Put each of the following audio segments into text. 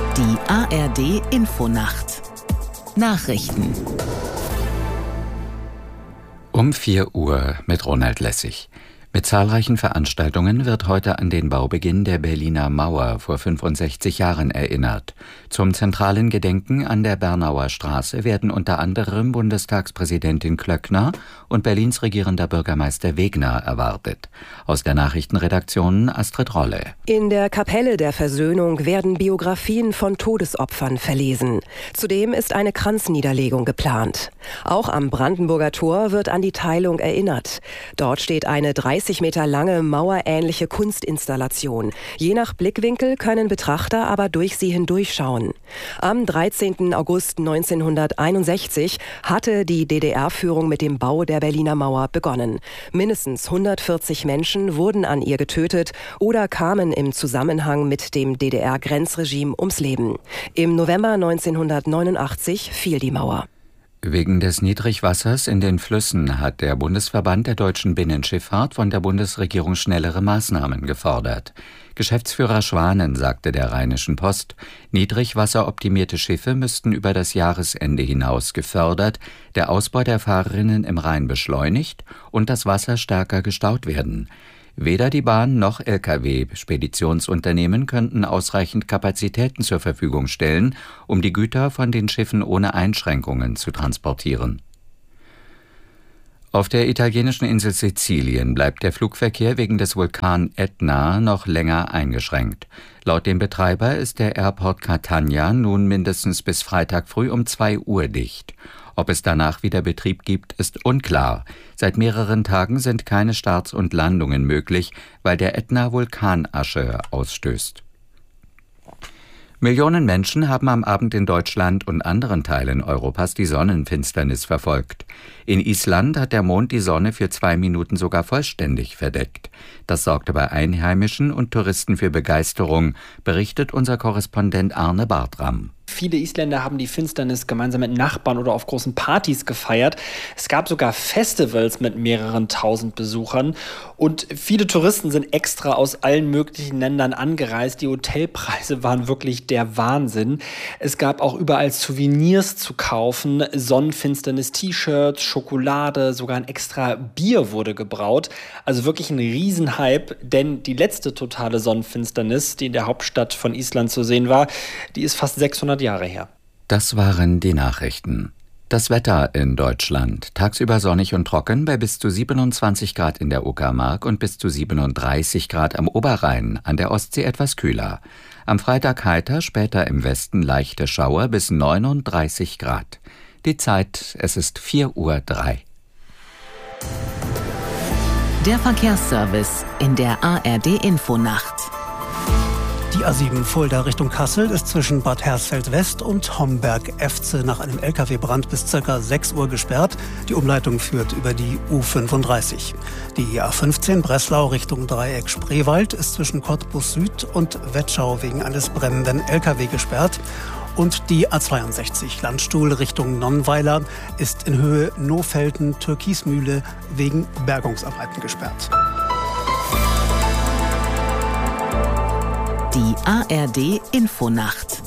Die ARD Infonacht. Nachrichten. Um 4 Uhr mit Ronald Lessig. Mit zahlreichen Veranstaltungen wird heute an den Baubeginn der Berliner Mauer vor 65 Jahren erinnert. Zum zentralen Gedenken an der Bernauer Straße werden unter anderem Bundestagspräsidentin Klöckner und Berlins regierender Bürgermeister Wegner erwartet. Aus der Nachrichtenredaktion Astrid Rolle. In der Kapelle der Versöhnung werden Biografien von Todesopfern verlesen. Zudem ist eine Kranzniederlegung geplant. Auch am Brandenburger Tor wird an die Teilung erinnert. Dort steht eine 30 Meter lange mauerähnliche Kunstinstallation. Je nach Blickwinkel können Betrachter aber durch sie hindurchschauen. Am 13. August 1961 hatte die DDR-Führung mit dem Bau der Berliner Mauer begonnen. Mindestens 140 Menschen wurden an ihr getötet oder kamen im Zusammenhang mit dem DDR-Grenzregime ums Leben. Im November 1989 fiel die Mauer. Wegen des Niedrigwassers in den Flüssen hat der Bundesverband der deutschen Binnenschifffahrt von der Bundesregierung schnellere Maßnahmen gefordert. Geschäftsführer Schwanen sagte der Rheinischen Post, niedrigwasseroptimierte Schiffe müssten über das Jahresende hinaus gefördert, der Ausbau der Fahrerinnen im Rhein beschleunigt und das Wasser stärker gestaut werden. Weder die Bahn noch Lkw-Speditionsunternehmen könnten ausreichend Kapazitäten zur Verfügung stellen, um die Güter von den Schiffen ohne Einschränkungen zu transportieren. Auf der italienischen Insel Sizilien bleibt der Flugverkehr wegen des Vulkans Etna noch länger eingeschränkt. Laut dem Betreiber ist der Airport Catania nun mindestens bis Freitag früh um 2 Uhr dicht. Ob es danach wieder Betrieb gibt, ist unklar. Seit mehreren Tagen sind keine Starts und Landungen möglich, weil der Ätna Vulkanasche ausstößt. Millionen Menschen haben am Abend in Deutschland und anderen Teilen Europas die Sonnenfinsternis verfolgt. In Island hat der Mond die Sonne für 2 Minuten sogar vollständig verdeckt. Das sorgte bei Einheimischen und Touristen für Begeisterung, berichtet unser Korrespondent Arne Bartram. Viele Isländer haben die Finsternis gemeinsam mit Nachbarn oder auf großen Partys gefeiert. Es gab sogar Festivals mit mehreren tausend Besuchern. Und viele Touristen sind extra aus allen möglichen Ländern angereist. Die Hotelpreise waren wirklich der Wahnsinn. Es gab auch überall Souvenirs zu kaufen. Sonnenfinsternis-T-Shirts, Schokolade, sogar ein extra Bier wurde gebraut. Also wirklich ein Riesenhype, denn die letzte totale Sonnenfinsternis, die in der Hauptstadt von Island zu sehen war, die ist fast 600 Jahre her. Das waren die Nachrichten. Das Wetter in Deutschland. Tagsüber sonnig und trocken bei bis zu 27 Grad in der Uckermark und bis zu 37 Grad am Oberrhein, an der Ostsee etwas kühler. Am Freitag heiter, später im Westen leichte Schauer bis 39 Grad. Die Zeit, es ist 4:03 Uhr. Der Verkehrsservice in der ARD Infonacht. Die A7 Fulda Richtung Kassel ist zwischen Bad Hersfeld-West und Homberg-Efze nach einem Lkw-Brand bis ca. 6 Uhr gesperrt. Die Umleitung führt über die U35. Die A15 Breslau Richtung Dreieck Spreewald ist zwischen Cottbus Süd und Wetschau wegen eines brennenden Lkw gesperrt. Und die A62 Landstuhl Richtung Nonnweiler ist in Höhe Nofelden-Türkismühle wegen Bergungsarbeiten gesperrt. Die ARD Infonacht.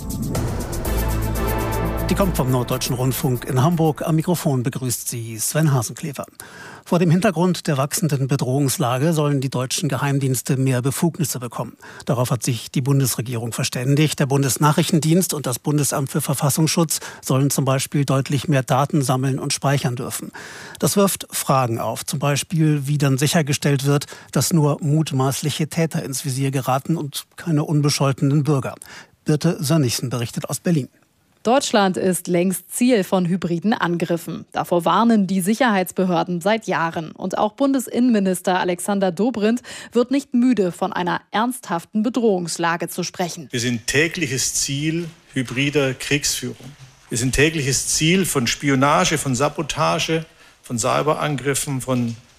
Die kommt vom Norddeutschen Rundfunk in Hamburg. Am Mikrofon begrüßt sie Sven Hasenklever. Vor dem Hintergrund der wachsenden Bedrohungslage sollen die deutschen Geheimdienste mehr Befugnisse bekommen. Darauf hat sich die Bundesregierung verständigt. Der Bundesnachrichtendienst und das Bundesamt für Verfassungsschutz sollen zum Beispiel deutlich mehr Daten sammeln und speichern dürfen. Das wirft Fragen auf, zum Beispiel, wie dann sichergestellt wird, dass nur mutmaßliche Täter ins Visier geraten und keine unbescholtenen Bürger. Birte Sönnigsen berichtet aus Berlin. Deutschland ist längst Ziel von hybriden Angriffen. Davor warnen die Sicherheitsbehörden seit Jahren. Und auch Bundesinnenminister Alexander Dobrindt wird nicht müde, von einer ernsthaften Bedrohungslage zu sprechen. Wir sind tägliches Ziel hybrider Kriegsführung. Wir sind tägliches Ziel von Spionage, von Sabotage, von Cyberangriffen, von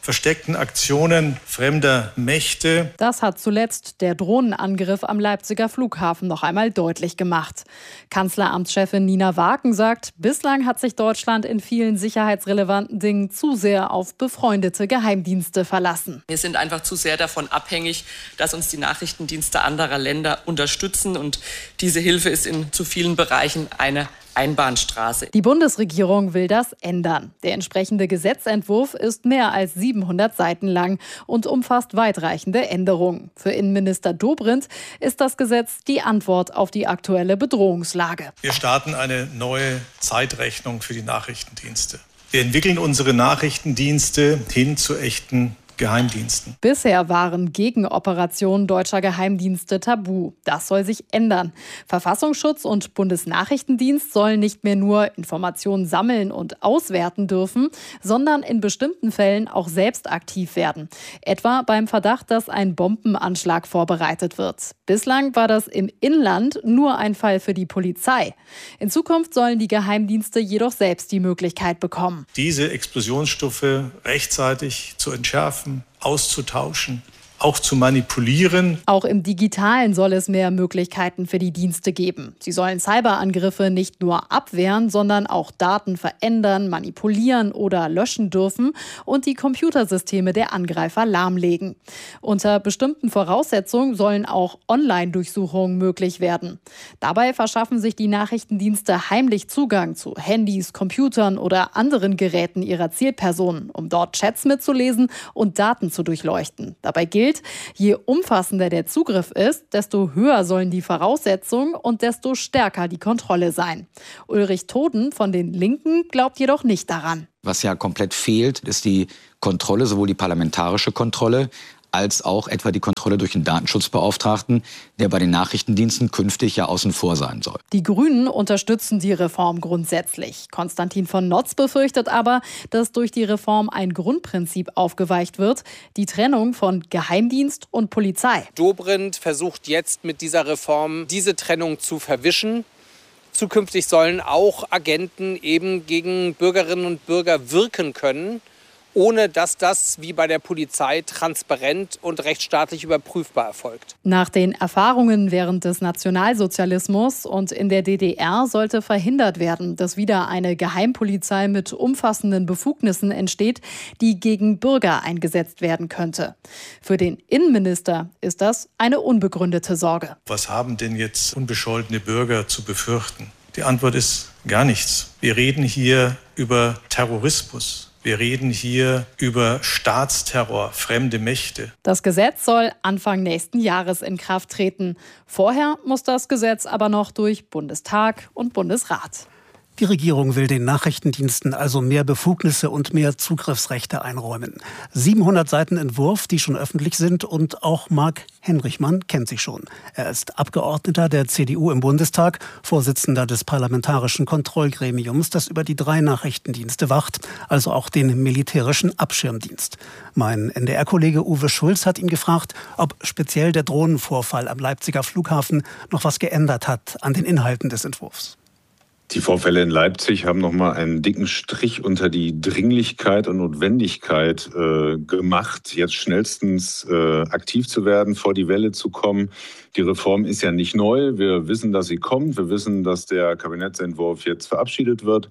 versteckten Aktionen fremder Mächte. Das hat zuletzt der Drohnenangriff am Leipziger Flughafen noch einmal deutlich gemacht. Kanzleramtschefin Nina Waaken sagt, bislang hat sich Deutschland in vielen sicherheitsrelevanten Dingen zu sehr auf befreundete Geheimdienste verlassen. Wir sind einfach zu sehr davon abhängig, dass uns die Nachrichtendienste anderer Länder unterstützen. Und diese Hilfe ist in zu vielen Bereichen eine Einbahnstraße. Die Bundesregierung will das ändern. Der entsprechende Gesetzentwurf ist mehr als 700 Seiten lang und umfasst weitreichende Änderungen. Für Innenminister Dobrindt ist das Gesetz die Antwort auf die aktuelle Bedrohungslage. Wir starten eine neue Zeitrechnung für die Nachrichtendienste. Wir entwickeln unsere Nachrichtendienste hin zu echten Geheimdiensten. Bisher waren Gegenoperationen deutscher Geheimdienste tabu. Das soll sich ändern. Verfassungsschutz und Bundesnachrichtendienst sollen nicht mehr nur Informationen sammeln und auswerten dürfen, sondern in bestimmten Fällen auch selbst aktiv werden. Etwa beim Verdacht, dass ein Bombenanschlag vorbereitet wird. Bislang war das im Inland nur ein Fall für die Polizei. In Zukunft sollen die Geheimdienste jedoch selbst die Möglichkeit bekommen, diese Explosionsstoffe rechtzeitig zu entschärfen, auszutauschen, auch zu manipulieren. Auch im Digitalen soll es mehr Möglichkeiten für die Dienste geben. Sie sollen Cyberangriffe nicht nur abwehren, sondern auch Daten verändern, manipulieren oder löschen dürfen und die Computersysteme der Angreifer lahmlegen. Unter bestimmten Voraussetzungen sollen auch Online-Durchsuchungen möglich werden. Dabei verschaffen sich die Nachrichtendienste heimlich Zugang zu Handys, Computern oder anderen Geräten ihrer Zielpersonen, um dort Chats mitzulesen und Daten zu durchleuchten. Dabei gilt, je umfassender der Zugriff ist, desto höher sollen die Voraussetzungen und desto stärker die Kontrolle sein. Ulrich Toden von den Linken glaubt jedoch nicht daran. Was ja komplett fehlt, ist die Kontrolle, sowohl die parlamentarische Kontrolle, als auch etwa die Kontrolle durch den Datenschutzbeauftragten, der bei den Nachrichtendiensten künftig ja außen vor sein soll. Die Grünen unterstützen die Reform grundsätzlich. Konstantin von Notz befürchtet aber, dass durch die Reform ein Grundprinzip aufgeweicht wird, die Trennung von Geheimdienst und Polizei. Dobrindt versucht jetzt mit dieser Reform diese Trennung zu verwischen. Zukünftig sollen auch Agenten eben gegen Bürgerinnen und Bürger wirken können, ohne dass das wie bei der Polizei transparent und rechtsstaatlich überprüfbar erfolgt. Nach den Erfahrungen während des Nationalsozialismus und in der DDR sollte verhindert werden, dass wieder eine Geheimpolizei mit umfassenden Befugnissen entsteht, die gegen Bürger eingesetzt werden könnte. Für den Innenminister ist das eine unbegründete Sorge. Was haben denn jetzt unbescholtene Bürger zu befürchten? Die Antwort ist gar nichts. Wir reden hier über Terrorismus. Wir reden hier über Staatsterror, fremde Mächte. Das Gesetz soll Anfang nächsten Jahres in Kraft treten. Vorher muss das Gesetz aber noch durch Bundestag und Bundesrat. Die Regierung will den Nachrichtendiensten also mehr Befugnisse und mehr Zugriffsrechte einräumen. 700 Seiten Entwurf, die schon öffentlich sind, und auch Marc Henrichmann kennt sie schon. Er ist Abgeordneter der CDU im Bundestag, Vorsitzender des Parlamentarischen Kontrollgremiums, das über die 3 Nachrichtendienste wacht, also auch den militärischen Abschirmdienst. Mein NDR-Kollege Uwe Schulz hat ihn gefragt, ob speziell der Drohnenvorfall am Leipziger Flughafen noch was geändert hat an den Inhalten des Entwurfs. Die Vorfälle in Leipzig haben nochmal einen dicken Strich unter die Dringlichkeit und Notwendigkeit gemacht, jetzt schnellstens aktiv zu werden, vor die Welle zu kommen. Die Reform ist ja nicht neu. Wir wissen, dass sie kommt. Wir wissen, dass der Kabinettsentwurf jetzt verabschiedet wird.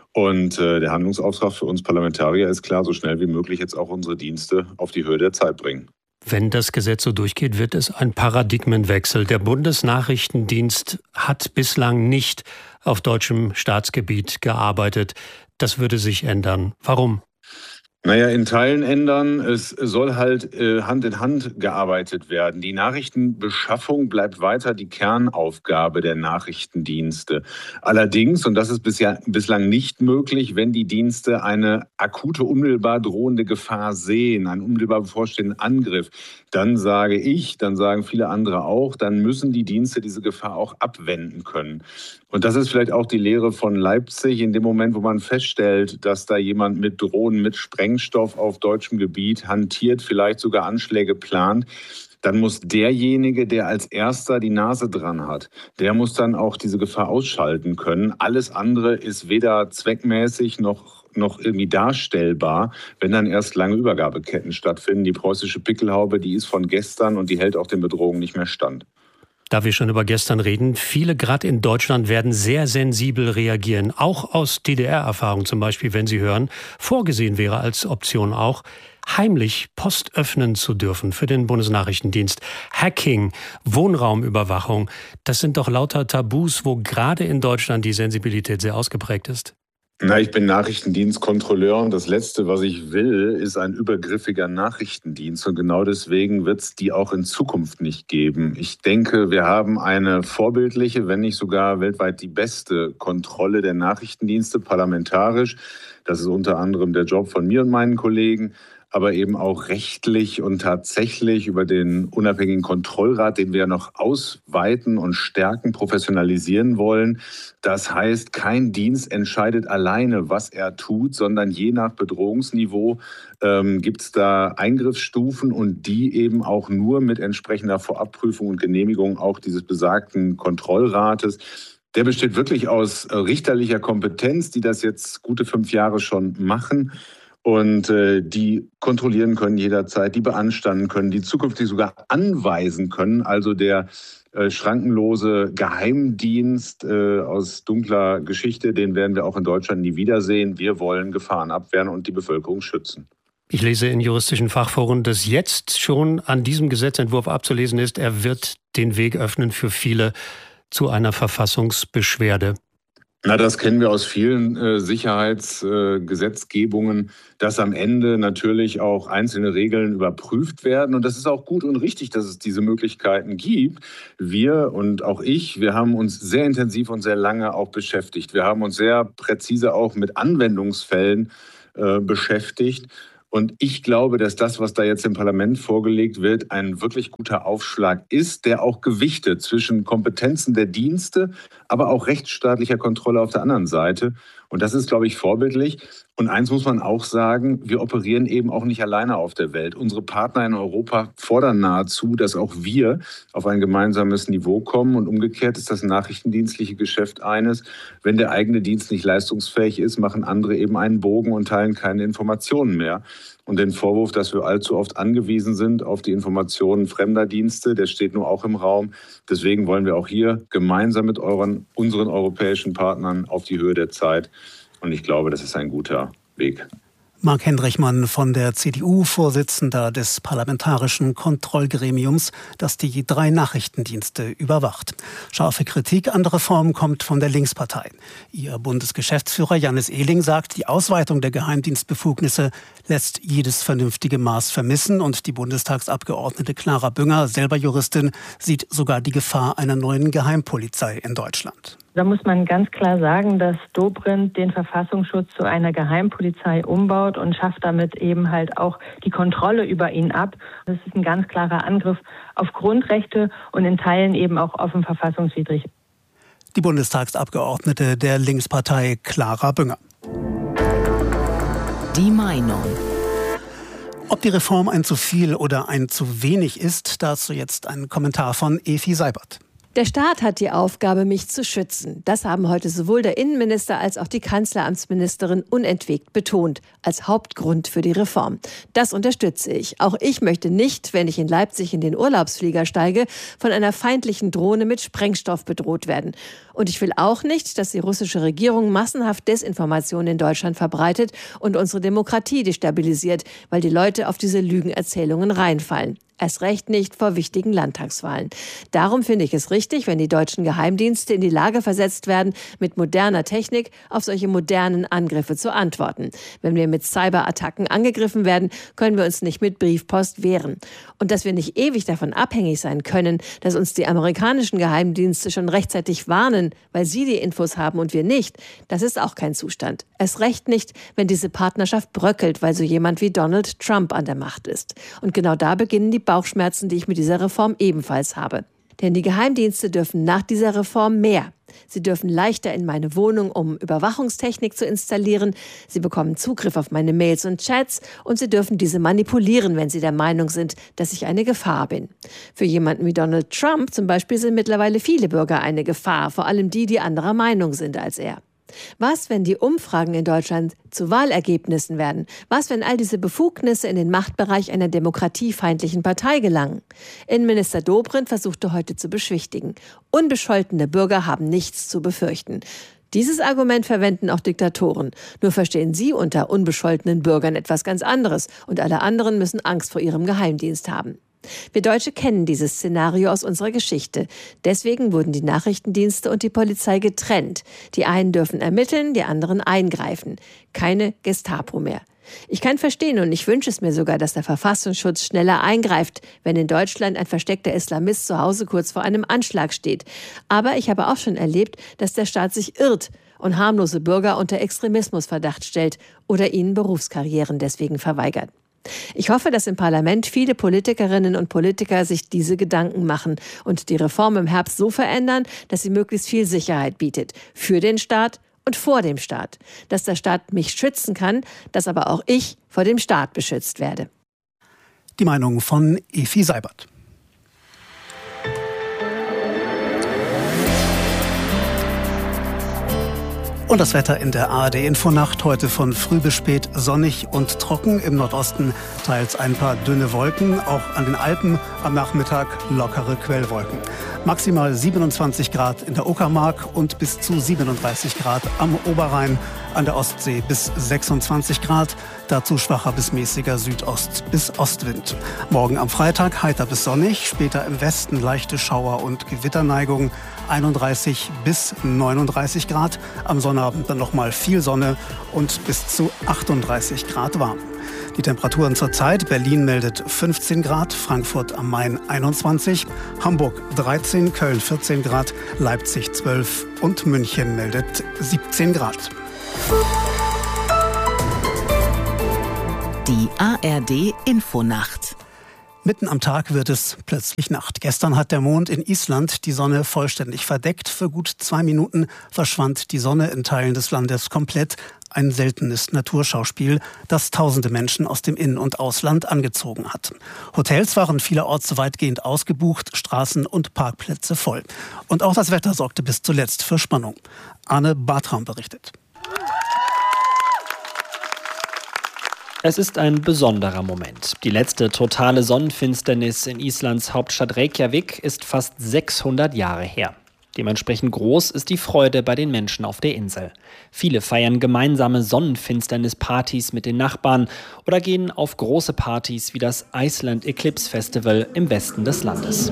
Und der Handlungsauftrag für uns Parlamentarier ist klar, so schnell wie möglich jetzt auch unsere Dienste auf die Höhe der Zeit bringen. Wenn das Gesetz so durchgeht, wird es ein Paradigmenwechsel. Der Bundesnachrichtendienst hat bislang nicht auf deutschem Staatsgebiet gearbeitet. Das würde sich ändern. Warum? Naja, in Teilen ändern. Es soll halt Hand in Hand gearbeitet werden. Die Nachrichtenbeschaffung bleibt weiter die Kernaufgabe der Nachrichtendienste. Allerdings, und das ist bislang nicht möglich, wenn die Dienste eine akute, unmittelbar drohende Gefahr sehen, einen unmittelbar bevorstehenden Angriff, dann sage ich, dann sagen viele andere auch, dann müssen die Dienste diese Gefahr auch abwenden können. Und das ist vielleicht auch die Lehre von Leipzig. In dem Moment, wo man feststellt, dass da jemand mit Drohnen, mit Sprengstoff auf deutschem Gebiet hantiert, vielleicht sogar Anschläge plant, dann muss derjenige, der als erster die Nase dran hat, der muss dann auch diese Gefahr ausschalten können. Alles andere ist weder zweckmäßig noch noch irgendwie darstellbar, wenn dann erst lange Übergabeketten stattfinden. Die preußische Pickelhaube, die ist von gestern und die hält auch den Bedrohungen nicht mehr stand. Da wir schon über gestern reden, viele gerade in Deutschland werden sehr sensibel reagieren. Auch aus DDR-Erfahrung zum Beispiel, wenn sie hören, vorgesehen wäre als Option auch, heimlich Post öffnen zu dürfen für den Bundesnachrichtendienst. Hacking, Wohnraumüberwachung, das sind doch lauter Tabus, wo gerade in Deutschland die Sensibilität sehr ausgeprägt ist. Ich bin Nachrichtendienstkontrolleur und das Letzte, was ich will, ist ein übergriffiger Nachrichtendienst. Und genau deswegen wird es die auch in Zukunft nicht geben. Ich denke, wir haben eine vorbildliche, wenn nicht sogar weltweit die beste Kontrolle der Nachrichtendienste parlamentarisch. Das ist unter anderem der Job von mir und meinen Kollegen, aber eben auch rechtlich und tatsächlich über den unabhängigen Kontrollrat, den wir noch ausweiten und stärken, professionalisieren wollen. Das heißt, kein Dienst entscheidet alleine, was er tut, sondern je nach Bedrohungsniveau gibt es da Eingriffsstufen und die eben auch nur mit entsprechender Vorabprüfung und Genehmigung auch dieses besagten Kontrollrates. Der besteht wirklich aus richterlicher Kompetenz, die das jetzt gute 5 Jahre schon machen. Und die kontrollieren können jederzeit, die beanstanden können, die zukünftig sogar anweisen können. Also der schrankenlose Geheimdienst aus dunkler Geschichte, den werden wir auch in Deutschland nie wiedersehen. Wir wollen Gefahren abwehren und die Bevölkerung schützen. Ich lese in juristischen Fachforen, dass jetzt schon an diesem Gesetzentwurf abzulesen ist, er wird den Weg öffnen für viele zu einer Verfassungsbeschwerde. Das kennen wir aus vielen Sicherheitsgesetzgebungen, dass am Ende natürlich auch einzelne Regeln überprüft werden. Und das ist auch gut und richtig, dass es diese Möglichkeiten gibt. Wir und auch ich, wir haben uns sehr intensiv und sehr lange auch beschäftigt. Wir haben uns sehr präzise auch mit Anwendungsfällen beschäftigt. Und ich glaube, dass das, was da jetzt im Parlament vorgelegt wird, ein wirklich guter Aufschlag ist, der auch gewichtet zwischen Kompetenzen der Dienste, aber auch rechtsstaatlicher Kontrolle auf der anderen Seite. Und das ist, glaube ich, vorbildlich. Und eins muss man auch sagen, wir operieren eben auch nicht alleine auf der Welt. Unsere Partner in Europa fordern nahezu, dass auch wir auf ein gemeinsames Niveau kommen. Und umgekehrt ist das nachrichtendienstliche Geschäft eines. Wenn der eigene Dienst nicht leistungsfähig ist, machen andere eben einen Bogen und teilen keine Informationen mehr. Und den Vorwurf, dass wir allzu oft angewiesen sind auf die Informationen fremder Dienste, der steht nur auch im Raum. Deswegen wollen wir auch hier gemeinsam mit unseren europäischen Partnern auf die Höhe der Zeit. Und ich glaube, das ist ein guter Weg. Marc Hendrichmann von der CDU, Vorsitzender des Parlamentarischen Kontrollgremiums, das die 3 Nachrichtendienste überwacht. Scharfe Kritik an der Reform kommt von der Linkspartei. Ihr Bundesgeschäftsführer Jannis Ehling sagt, die Ausweitung der Geheimdienstbefugnisse lässt jedes vernünftige Maß vermissen. Und die Bundestagsabgeordnete Clara Bünger, selber Juristin, sieht sogar die Gefahr einer neuen Geheimpolizei in Deutschland. Da muss man ganz klar sagen, dass Dobrindt den Verfassungsschutz zu einer Geheimpolizei umbaut und schafft damit eben halt auch die Kontrolle über ihn ab. Das ist ein ganz klarer Angriff auf Grundrechte und in Teilen eben auch offen verfassungswidrig. Die Bundestagsabgeordnete der Linkspartei Clara Bünger. Die Meinung. Ob die Reform ein zu viel oder ein zu wenig ist, dazu jetzt ein Kommentar von Efi Seibert. Der Staat hat die Aufgabe, mich zu schützen. Das haben heute sowohl der Innenminister als auch die Kanzleramtsministerin unentwegt betont, als Hauptgrund für die Reform. Das unterstütze ich. Auch ich möchte nicht, wenn ich in Leipzig in den Urlaubsflieger steige, von einer feindlichen Drohne mit Sprengstoff bedroht werden. Und ich will auch nicht, dass die russische Regierung massenhaft Desinformation in Deutschland verbreitet und unsere Demokratie destabilisiert, weil die Leute auf diese Lügenerzählungen reinfallen. Erst recht nicht vor wichtigen Landtagswahlen. Darum finde ich es richtig, wenn die deutschen Geheimdienste in die Lage versetzt werden, mit moderner Technik auf solche modernen Angriffe zu antworten. Wenn wir mit Cyberattacken angegriffen werden, können wir uns nicht mit Briefpost wehren. Und dass wir nicht ewig davon abhängig sein können, dass uns die amerikanischen Geheimdienste schon rechtzeitig warnen, weil sie die Infos haben und wir nicht, das ist auch kein Zustand. Erst recht nicht, wenn diese Partnerschaft bröckelt, weil so jemand wie Donald Trump an der Macht ist. Und genau da beginnen die Bauchschmerzen, die ich mit dieser Reform ebenfalls habe. Denn die Geheimdienste dürfen nach dieser Reform mehr. Sie dürfen leichter in meine Wohnung, um Überwachungstechnik zu installieren. Sie bekommen Zugriff auf meine Mails und Chats und sie dürfen diese manipulieren, wenn sie der Meinung sind, dass ich eine Gefahr bin. Für jemanden wie Donald Trump zum Beispiel sind mittlerweile viele Bürger eine Gefahr, vor allem die, die anderer Meinung sind als er. Was, wenn die Umfragen in Deutschland zu Wahlergebnissen werden? Was, wenn all diese Befugnisse in den Machtbereich einer demokratiefeindlichen Partei gelangen? Innenminister Dobrindt versuchte heute zu beschwichtigen. Unbescholtene Bürger haben nichts zu befürchten. Dieses Argument verwenden auch Diktatoren. Nur verstehen sie unter unbescholtenen Bürgern etwas ganz anderes. Und alle anderen müssen Angst vor ihrem Geheimdienst haben. Wir Deutsche kennen dieses Szenario aus unserer Geschichte. Deswegen wurden die Nachrichtendienste und die Polizei getrennt. Die einen dürfen ermitteln, die anderen eingreifen. Keine Gestapo mehr. Ich kann verstehen und ich wünsche es mir sogar, dass der Verfassungsschutz schneller eingreift, wenn in Deutschland ein versteckter Islamist zu Hause kurz vor einem Anschlag steht. Aber ich habe auch schon erlebt, dass der Staat sich irrt und harmlose Bürger unter Extremismusverdacht stellt oder ihnen Berufskarrieren deswegen verweigert. Ich hoffe, dass im Parlament viele Politikerinnen und Politiker sich diese Gedanken machen und die Reform im Herbst so verändern, dass sie möglichst viel Sicherheit bietet. Für den Staat und vor dem Staat. Dass der Staat mich schützen kann, dass aber auch ich vor dem Staat beschützt werde. Die Meinung von Efi Seibert. Und das Wetter in der ARD-Infonacht heute von früh bis spät sonnig und trocken. Im Nordosten teils ein paar dünne Wolken. Auch an den Alpen am Nachmittag lockere Quellwolken. Maximal 27 Grad in der Uckermark und bis zu 37 Grad am Oberrhein. An der Ostsee bis 26 Grad. Dazu schwacher bis mäßiger Südost- bis Ostwind. Morgen am Freitag heiter bis sonnig. Später im Westen leichte Schauer- und Gewitterneigung. 31 bis 39 Grad. Am Sonnabend dann nochmal viel Sonne und bis zu 38 Grad warm. Die Temperaturen zurzeit: Berlin meldet 15 Grad, Frankfurt am Main 21, Hamburg 13, Köln 14 Grad, Leipzig 12 und München meldet 17 Grad. Die ARD Infonacht. Mitten am Tag wird es plötzlich Nacht. Gestern hat der Mond in Island die Sonne vollständig verdeckt. Für gut 2 Minuten verschwand die Sonne in Teilen des Landes komplett. Ein seltenes Naturschauspiel, das tausende Menschen aus dem In- und Ausland angezogen hat. Hotels waren vielerorts weitgehend ausgebucht, Straßen und Parkplätze voll. Und auch das Wetter sorgte bis zuletzt für Spannung. Arne Bartram berichtet. Es ist ein besonderer Moment. Die letzte totale Sonnenfinsternis in Islands Hauptstadt Reykjavik ist fast 600 Jahre her. Dementsprechend groß ist die Freude bei den Menschen auf der Insel. Viele feiern gemeinsame Sonnenfinsternispartys mit den Nachbarn oder gehen auf große Partys wie das Iceland Eclipse Festival im Westen des Landes.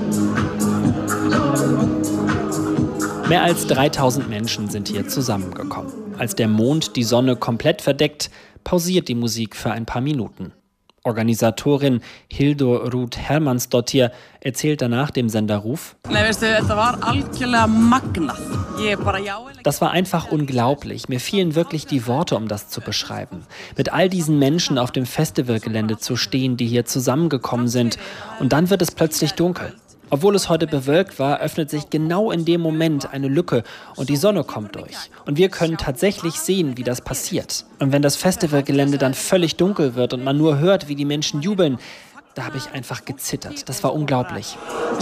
Mehr als 3000 Menschen sind hier zusammengekommen. Als der Mond die Sonne komplett verdeckt, pausiert die Musik für ein paar Minuten. Organisatorin Hildur Ruth Hermannsdottir erzählt danach dem Sender Ruf: Das war einfach unglaublich. Mir fehlen wirklich die Worte, um das zu beschreiben. Mit all diesen Menschen auf dem Festivalgelände zu stehen, die hier zusammengekommen sind. Und dann wird es plötzlich dunkel. Obwohl es heute bewölkt war, öffnet sich genau in dem Moment eine Lücke und die Sonne kommt durch. Und wir können tatsächlich sehen, wie das passiert. Und wenn das Festivalgelände dann völlig dunkel wird und man nur hört, wie die Menschen jubeln, da habe ich einfach gezittert. Das war unglaublich.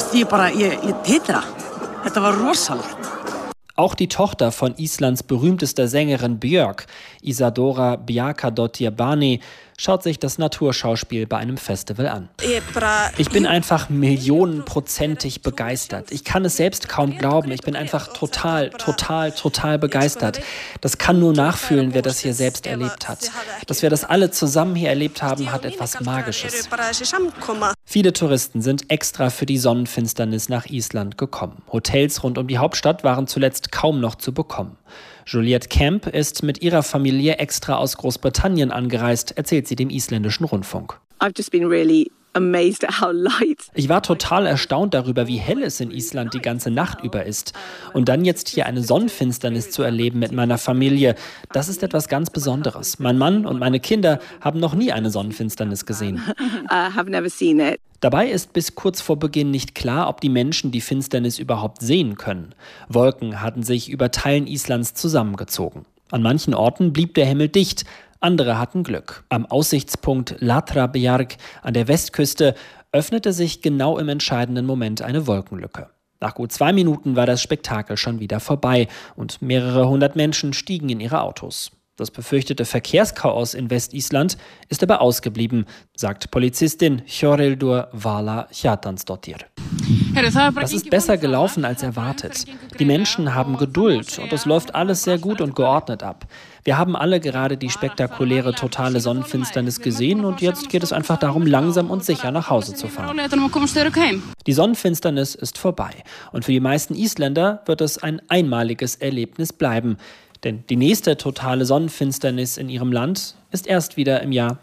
Auch die Tochter von Islands berühmtester Sängerin Björk, Isadora Bjarkadottir Bani, schaut sich das Naturschauspiel bei einem Festival an. Ich bin einfach millionenprozentig begeistert. Ich kann es selbst kaum glauben. Ich bin einfach total begeistert. Das kann nur nachfühlen, wer das hier selbst erlebt hat. Dass wir das alle zusammen hier erlebt haben, hat etwas Magisches. Viele Touristen sind extra für die Sonnenfinsternis nach Island gekommen. Hotels rund um die Hauptstadt waren zuletzt kaum noch zu bekommen. Juliette Kemp ist mit ihrer Familie extra aus Großbritannien angereist, erzählt sie dem isländischen Rundfunk. Ich war total erstaunt darüber, wie hell es in Island die ganze Nacht über ist. Und dann jetzt hier eine Sonnenfinsternis zu erleben mit meiner Familie, das ist etwas ganz Besonderes. Mein Mann und meine Kinder haben noch nie eine Sonnenfinsternis gesehen. Dabei ist bis kurz vor Beginn nicht klar, ob die Menschen die Finsternis überhaupt sehen können. Wolken hatten sich über Teilen Islands zusammengezogen. An manchen Orten blieb der Himmel dicht, andere hatten Glück. Am Aussichtspunkt Latrabjarg an der Westküste öffnete sich genau im entscheidenden Moment eine Wolkenlücke. Nach gut 2 Minuten war das Spektakel schon wieder vorbei und mehrere hundert Menschen stiegen in ihre Autos. Das befürchtete Verkehrschaos in Westisland ist aber ausgeblieben, sagt Polizistin Hjöreldur Vala Hjartansdottir. Das ist besser gelaufen als erwartet. Die Menschen haben Geduld und es läuft alles sehr gut und geordnet ab. Wir haben alle gerade die spektakuläre totale Sonnenfinsternis gesehen und jetzt geht es einfach darum, langsam und sicher nach Hause zu fahren. Die Sonnenfinsternis ist vorbei und für die meisten Isländer wird es ein einmaliges Erlebnis bleiben. Denn die nächste totale Sonnenfinsternis in ihrem Land ist erst wieder im Jahr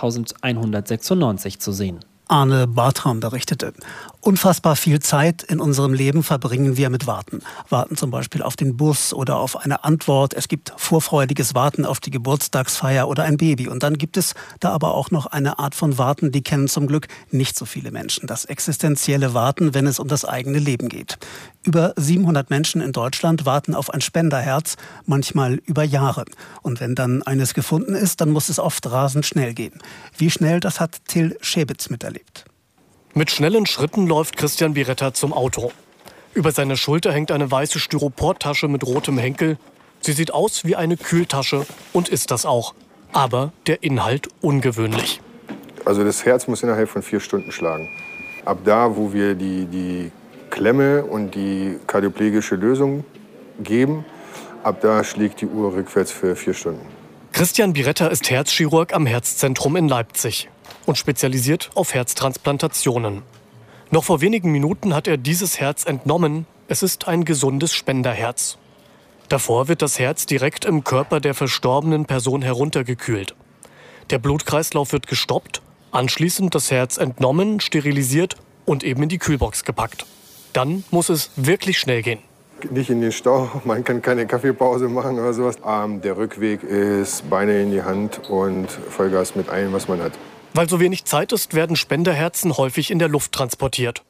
2196 zu sehen. Arne Bartram berichtete. Unfassbar viel Zeit in unserem Leben verbringen wir mit Warten. Warten zum Beispiel auf den Bus oder auf eine Antwort. Es gibt vorfreudiges Warten auf die Geburtstagsfeier oder ein Baby. Und dann gibt es da aber auch noch eine Art von Warten, die kennen zum Glück nicht so viele Menschen. Das existenzielle Warten, wenn es um das eigene Leben geht. Über 700 Menschen in Deutschland warten auf ein Spenderherz, manchmal über Jahre. Und wenn dann eines gefunden ist, dann muss es oft rasend schnell gehen. Wie schnell, das hat Till Schäbitz miterlebt. Mit schnellen Schritten läuft Christian Biretta zum Auto. Über seiner Schulter hängt eine weiße Styroportasche mit rotem Henkel. Sie sieht aus wie eine Kühltasche und ist das auch. Aber der Inhalt ungewöhnlich. Also das Herz muss innerhalb von 4 Stunden schlagen. Ab da, wo wir die Klemme und die kardioplegische Lösung geben, ab da schlägt die Uhr rückwärts für 4 Stunden. Christian Biretta ist Herzchirurg am Herzzentrum in Leipzig und spezialisiert auf Herztransplantationen. Noch vor wenigen Minuten hat er dieses Herz entnommen. Es ist ein gesundes Spenderherz. Davor wird das Herz direkt im Körper der verstorbenen Person heruntergekühlt. Der Blutkreislauf wird gestoppt, anschließend das Herz entnommen, sterilisiert und eben in die Kühlbox gepackt. Dann muss es wirklich schnell gehen. Nicht in den Stau, man kann keine Kaffeepause machen oder sowas. Der Rückweg ist Beine in die Hand und Vollgas mit allem, was man hat. Weil so wenig Zeit ist, werden Spenderherzen häufig in der Luft transportiert.